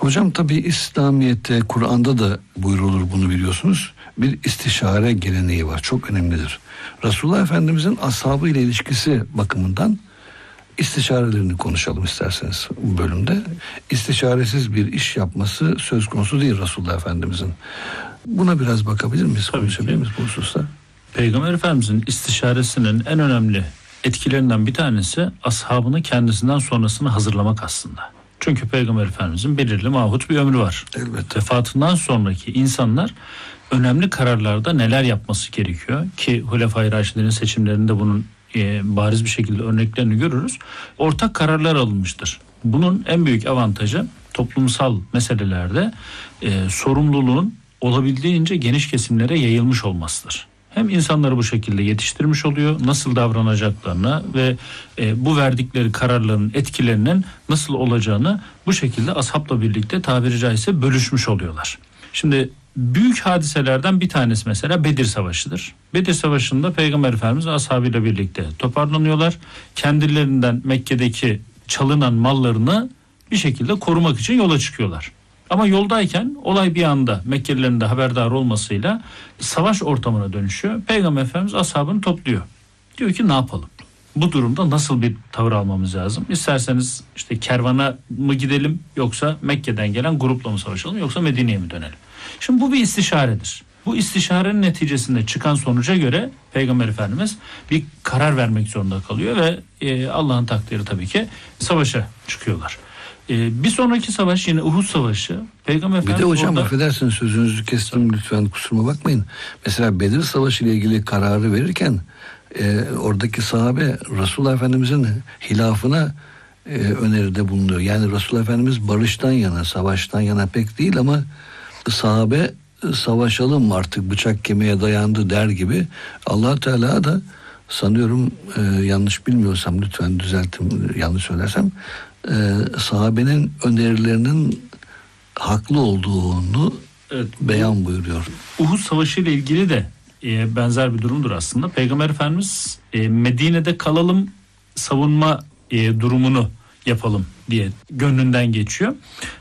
Hocam tabii İslamiyet'te, Kur'an'da da buyrulur, bunu biliyorsunuz. Bir istişare geleneği var, çok önemlidir. Resulullah Efendimizin ashabı ile ilişkisi bakımından istişarelerini konuşalım isterseniz bu bölümde. İstişaresiz bir iş yapması söz konusu değil Resulullah Efendimizin. Buna biraz bakabilir miyiz, konuşabilir miyiz bu hususta? Peygamber Efendimizin istişaresinin en önemli etkilerinden bir tanesi ashabını kendisinden sonrasını hazırlamak aslında. Çünkü Peygamber Efendimizin belirli mahut bir ömrü var. Elbette. Vefatından sonraki insanlar önemli kararlarda neler yapması gerekiyor ki Hulefai Raşidin'in seçimlerinde bunun bariz bir şekilde örneklerini görürüz. Ortak kararlar alınmıştır. Bunun en büyük avantajı toplumsal meselelerde sorumluluğun olabildiğince geniş kesimlere yayılmış olmasıdır. Hem insanları bu şekilde yetiştirmiş oluyor, nasıl davranacaklarını ve bu verdikleri kararların etkilerinin nasıl olacağını bu şekilde ashabla birlikte tabiri caizse bölüşmüş oluyorlar. Şimdi büyük hadiselerden bir tanesi mesela Bedir Savaşı'dır. Bedir Savaşı'nda Peygamber Efendimiz ashabıyla birlikte toparlanıyorlar. Kendilerinden Mekke'deki çalınan mallarını bir şekilde korumak için yola çıkıyorlar. Ama yoldayken olay bir anda Mekkelilerin de haberdar olmasıyla savaş ortamına dönüşüyor. Peygamber Efendimiz ashabını topluyor. Diyor ki ne yapalım? Bu durumda nasıl bir tavır almamız lazım? İsterseniz işte kervana mı gidelim, yoksa Mekke'den gelen grupla mı savaşalım, yoksa Medine'ye mi dönelim? Şimdi bu bir istişaredir. Bu istişarenin neticesinde çıkan sonuca göre Peygamber Efendimiz bir karar vermek zorunda kalıyor ve Allah'ın takdiri tabii ki savaşa çıkıyorlar. Bir sonraki savaş yine Uhud Savaşı. Peygamber Efendimiz bir de hocam orada... affedersiniz, sözünüzü kestim lütfen, kusuruma bakmayın. Mesela Bedir Savaşı ile ilgili kararı verirken oradaki sahabe Resulullah Efendimizin hilafına öneride bulunuyor. Yani Resulullah Efendimiz barıştan yana, savaştan yana pek değil ama sahabe savaşalım artık, bıçak kemiğe dayandı der gibi. Allah Teala da sanıyorum, yanlış bilmiyorsam lütfen düzeltin, yanlış söylersem, sahabenin önerilerinin haklı olduğunu beyan buyuruyor. Uhud Savaşı ile ilgili de benzer bir durumdur aslında. Peygamber Efendimiz Medine'de kalalım, savunma durumunu yapalım diye gönlünden geçiyor.